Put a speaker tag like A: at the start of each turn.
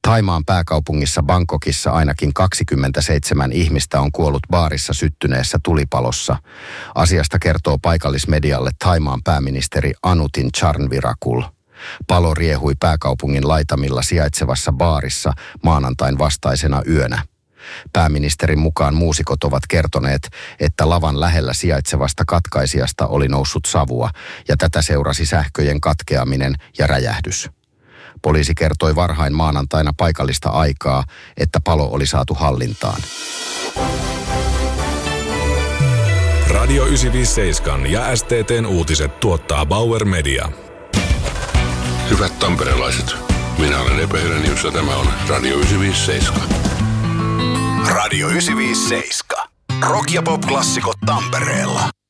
A: Thaimaan pääkaupungissa Bangkokissa ainakin 27 ihmistä on kuollut baarissa syttyneessä tulipalossa. Asiasta kertoo paikallismedialle Thaimaan pääministeri Anutin Charnvirakul. Palo riehui pääkaupungin laitamilla sijaitsevassa baarissa maanantain vastaisena yönä. Pääministerin mukaan muusikot ovat kertoneet, että lavan lähellä sijaitsevasta katkaisijasta oli noussut savua ja tätä seurasi sähköjen katkeaminen ja räjähdys. Poliisi kertoi varhain maanantaina paikallista aikaa, että palo oli saatu hallintaan.
B: Radio 957 ja STT:n uutiset tuottaa Bauer Media.
C: Hyvät tamperelaiset, minä olen Epe Helenius ja tämä on Radio 957.
D: Radio 957. Rock- ja pop-klassikot Tampereella.